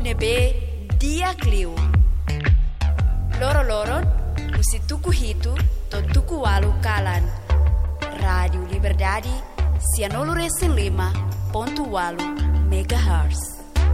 nebe dia kliu. Loro-loron, musi tuku hitu, to tuku walu kalan. Rádio Liberdade, 105.8 MHz.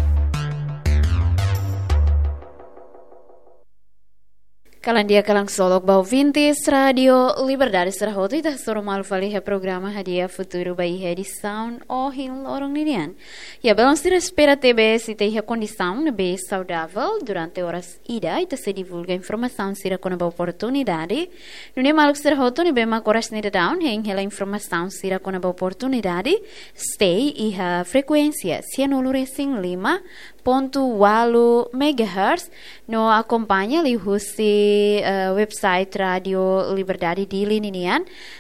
Kalan dia kalang solok bau vintis Radio Liberdade serahoti ita suruh malfaliha programa hadiah futuro bai edição o hin lorong ninian. Ya belum se espera TBS ita ia condição nebe saudável durante horas ida ita se divulga informação sira com a oportunidade. Nunia maluk serahoti nebe mak horas nida down heng hela informação sira com a oportunidade. Stay iha frekuensia 105.8 MHz no acompanha li husi website Radio Liberdade Dili ninian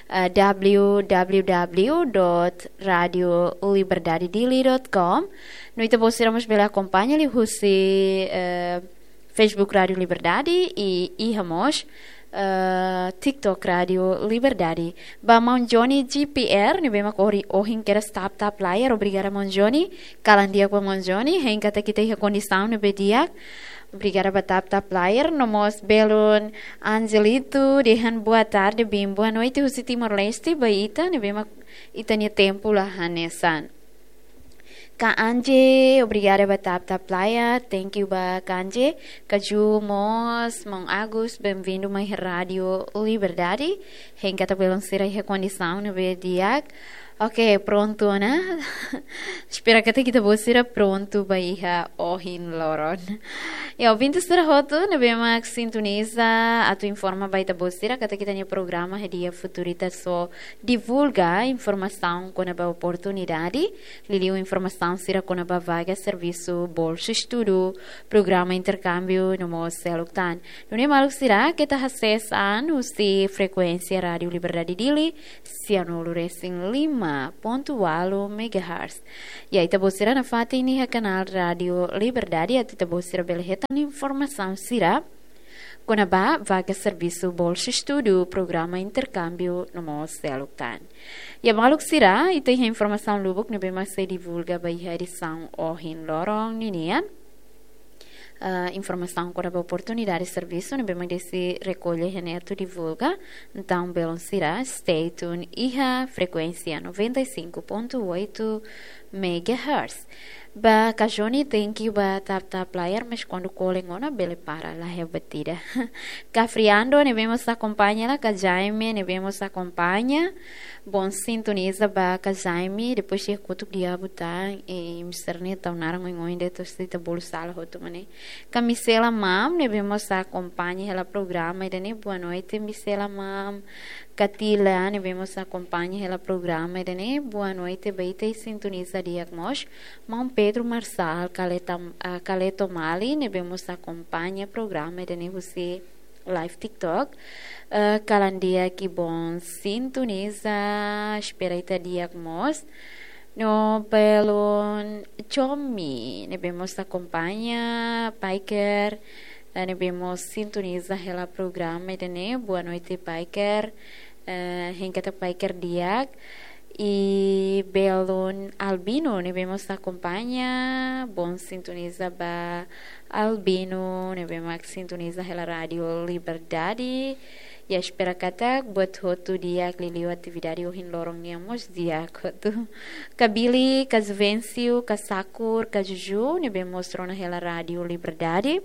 www.radioliberdadedili.com. No ita posiramos bela acompanha li husi Facebook Radio Liberdade e ihamos TikTok Radio Liberdade. Ba Mount Johnny GPR ni bema kori ohin kera tap player obrigada Mount Johnny kalan dia kwa Mount Johnny hen kata kita ia condição ne bediak obrigada ba tap player nomos belon Angelito dehan boa tarde bem boa noite husi Timor Leste ba ita ni bema itanya tempo lah hanesan. Ka Anje, obrigada ba tap playa, thank you ba Kanje, Kaju Mos, Mong Agus, bem-vindo mai Radio Liberdade, hen kata belong sira ia condição no diak. Ok, pronto, né? Espero que kita bosira pronto ba iha ohin loron. E ouvintes serhoto, na bema sintoniza atu informa ba ita bosira kata kita nya programa hadiah futurita so divulga informação com a oportunidade, liliu informação sira com a vaga serviço bolsa estudo, programa intercâmbio no mo seluktan. Nunia maluk sira kita hasesan usi frekuensia Radio Liberdade Dili, sianulu racing 5.8 MHz. E aí, tabosira na fata ini canal Radio Liberdade, ati tabosira belhetan informação sira com a vaga serviço bolsa estudo, programa intercâmbio no mo seluktan. E a maluk sira, e tem informação lubuk no bema se divulga ba edição ohin lorong ninian. Informação com a oportunidade de serviço, não bem desse recolhe reneto divulga, então belon será stay tuned iha frequência 95.8 MHz. Ba kajoni thank you ba tap player mas quando calling ona bele para la batida. Ka Friando ne vemos acompanha la ka Jaime ne vemos acompanha. Bom sintoniza ba ka Jaime depois de kutuk dia buta e misterni tau narang ngoin de tosita bolsala hotu mane. Ka Misela Mam ne vemos acompanha ela programa e ne boa noite Misela Mam. Katila ne vemos acompanha ela programa e ne boa noite beita e sintoniza diagmos. Mão Pedro Marçal Caleto Mali ne vemos acompanha programa e ne você live TikTok. Kalandia que bom sintoniza esperaita diagmos. No pelon Chomi ne vemos acompanha Piker ne vemos sintoniza ela programa e ne boa noite Piker. Hengkata Piker diag e Belon Albino ne vemos acompanha bom sintoniza ba Albino ne vemos sintoniza ela Radio Liberdade e espera kata buat hotu dia liliu atividade ohin lorong niamos dia hotu kabili kazvencio kasakur kajuju ne vemos rona ela Radio Liberdade.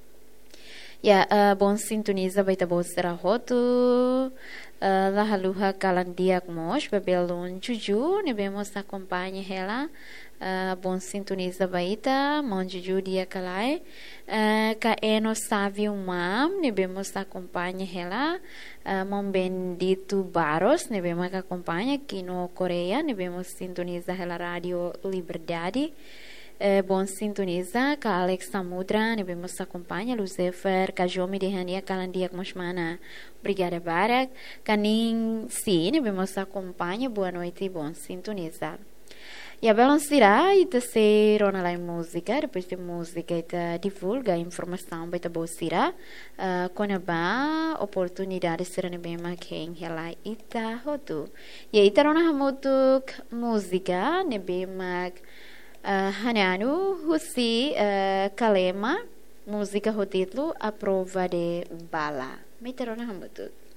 Ya, bom sintoniza baita bosera hotu lahaluha kalan diagmos babelon juju ne vemos acompanha ela bom sintoniza baita mon juju dia kalai ka eno savio mam ne vemos acompanha ela mon bendito Baros ne vemos acompanha aqui no Coreia ne vemos sintoniza ela Radio Liberdade. Bom sintoniza ka Alex Samudra ne vemos acompanha Lucifer ka Jomi de Hania kalandia kmosmana obrigada barak kaning si ne vemos acompanha boa noite bom sintoniza. E a belon sirá ita se rona lá em música depois de música ita divulga informação baita boa sirá com a oportunidade será ne bem mais quem ela ita hotu e ita rona hamutuk música ne bem mais Hananu Husi Kalema música o título A Prova de Bala. Me terona hamutut.